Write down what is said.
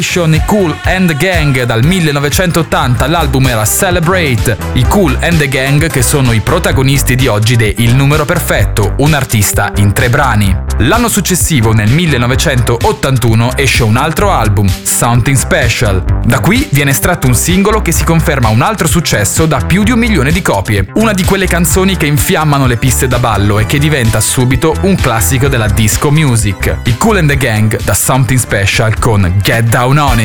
I Kool and the Gang dal 1980, l'album era Celebrate. I Kool and the Gang che sono i protagonisti di oggi de Il numero perfetto, un artista in 3 brani. L'anno successivo, nel 1981, esce un altro album, Something Special. Da qui viene estratto un singolo che si conferma un altro successo da più di 1 milione di copie. Una di quelle canzoni che infiammano le piste da ballo e che diventa subito un classico della disco music. I Kool and the Gang da Something Special con Get Down On It.